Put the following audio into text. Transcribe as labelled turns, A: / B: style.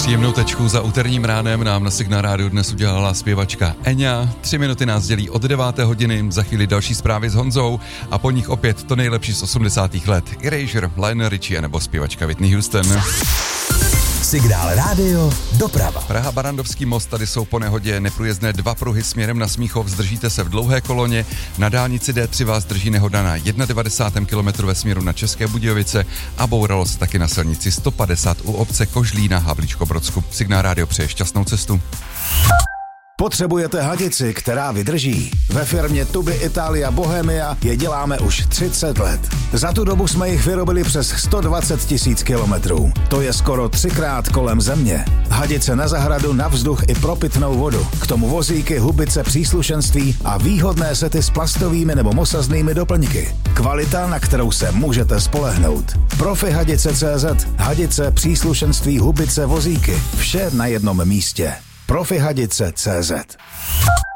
A: Příjemnou tečku za úterním ránem nám na Signál Rádiu dnes udělala zpěvačka Eňa. 3 minuty nás dělí od 9. hodiny, za chvíli další zprávy s Honzou a po nich opět to nejlepší z 80. let. Erasure, Lionel Richie nebo zpěvačka Whitney Houston.
B: Signál Rádio doprava.
A: Praha Barrandovský most, tady jsou po nehodě neprůjezdné 2 pruhy směrem na Smíchov, zdržíte se v dlouhé koloně. Na dálnici D3 vás drží nehoda na 91. kilometru ve směru na České Budějovice a bouralo se taky na silnici 150 u obce Kožlí na Havlíčkobrodsku. Signál Rádio přeje šťastnou cestu.
B: Potřebujete hadici, která vydrží? Ve firmě Tuby Italia Bohemia je děláme už 30 let. Za tu dobu jsme jich vyrobili přes 120 000 kilometrů. To je skoro 3krát kolem země. Hadice na zahradu, na vzduch i pro pitnou vodu. K tomu vozíky, hubice, příslušenství a výhodné sety s plastovými nebo mosaznými doplňky. Kvalita, na kterou se můžete spolehnout. Profi Hadice.cz. Hadice, příslušenství, hubice, vozíky. Vše na jednom místě. Profihadice.cz